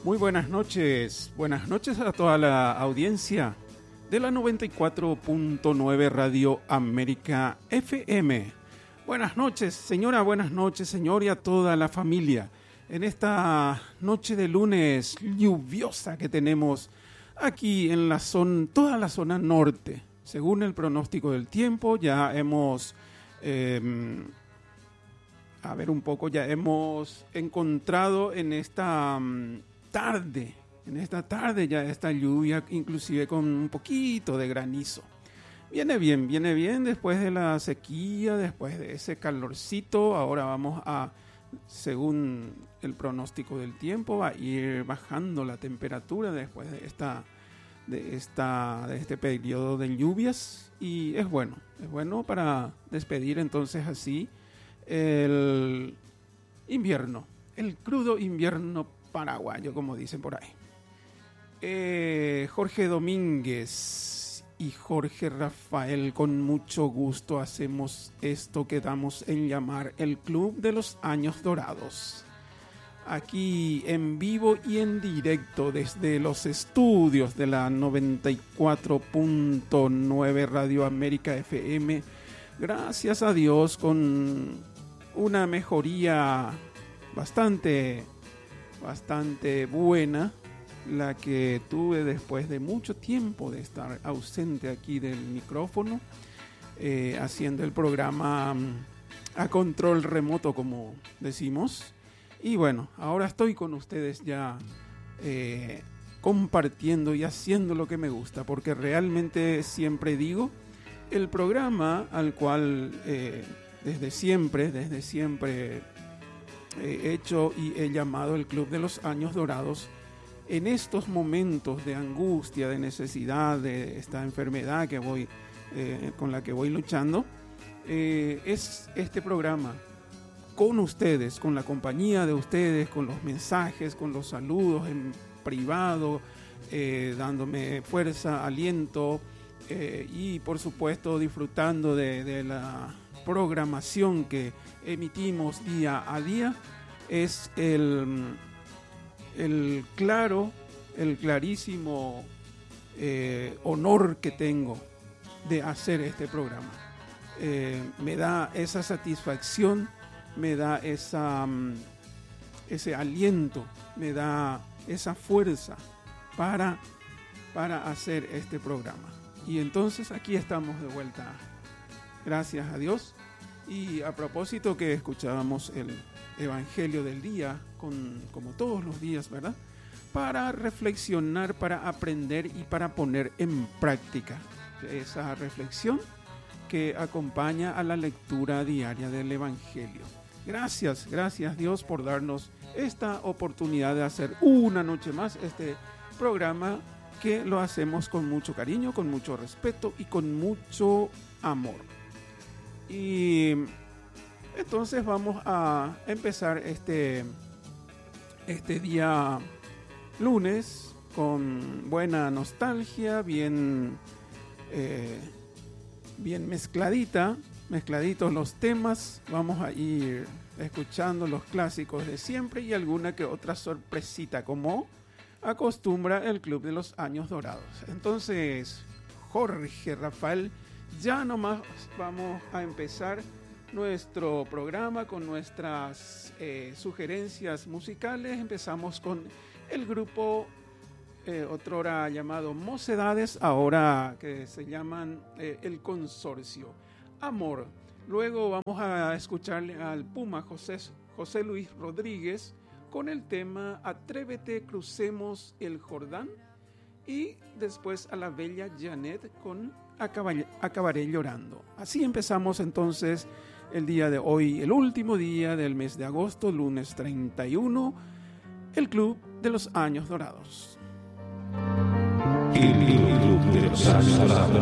Muy buenas noches a toda la audiencia de la 94.9 Radio América FM. Buenas noches, señora, buenas noches, señor, y a toda la familia. En esta noche de lunes lluviosa que tenemos aquí en la zona, toda la zona norte. Según el pronóstico del tiempo, ya hemos... ya hemos encontrado en esta tarde ya esta lluvia, inclusive con un poquito de granizo. Viene bien después de la sequía, después de ese calorcito. Ahora vamos a, según el pronóstico del tiempo, va a ir bajando la temperatura después de este periodo de lluvias, y es bueno para despedir entonces así el invierno, el crudo invierno paraguayo, como dicen por ahí. Jorge Domínguez y Jorge Rafael, con mucho gusto hacemos esto que damos en llamar el Club de los Años Dorados. Aquí en vivo y en directo desde los estudios de la 94.9 Radio América FM. Gracias a Dios, con una mejoría bastante buena, la que tuve después de mucho tiempo de estar ausente aquí del micrófono, haciendo el programa a control remoto, como decimos. Y bueno, ahora estoy con ustedes ya compartiendo y haciendo lo que me gusta, porque realmente siempre digo, el programa al cual desde siempre he hecho y he llamado el Club de los Años Dorados, en estos momentos de angustia, de necesidad, de esta enfermedad que con la que voy luchando, es este programa con ustedes, con la compañía de ustedes, con los mensajes, con los saludos en privado, dándome fuerza, aliento, y por supuesto disfrutando de la programación que emitimos día a día. Es el clarísimo honor que tengo de hacer este programa. Me da esa satisfacción, me da ese aliento, me da esa fuerza para hacer este programa. Y entonces aquí estamos de vuelta, gracias a Dios. Y a propósito que escuchábamos el Evangelio del día, como todos los días, ¿verdad? Para reflexionar, para aprender y para poner en práctica esa reflexión que acompaña a la lectura diaria del Evangelio. Gracias Dios por darnos esta oportunidad de hacer una noche más este programa, que lo hacemos con mucho cariño, con mucho respeto y con mucho amor. Y entonces vamos a empezar este día lunes con buena nostalgia, bien mezcladitos los temas. Vamos a ir escuchando los clásicos de siempre y alguna que otra sorpresita, como acostumbra el Club de los Años Dorados. Entonces, Jorge Rafael, ya nomás vamos a empezar nuestro programa con nuestras sugerencias musicales. Empezamos con el grupo otrora llamado Mocedades, ahora que se llaman El Consorcio. Amor. Luego vamos a escucharle al Puma José Luis Rodríguez con el tema Atrévete, crucemos el Jordán. Y después a la bella Janet con Acabaré llorando. Así empezamos entonces el día de hoy, el último día del mes de agosto, lunes 31, el Club de los Años Dorados. El Club de los Años Dorados.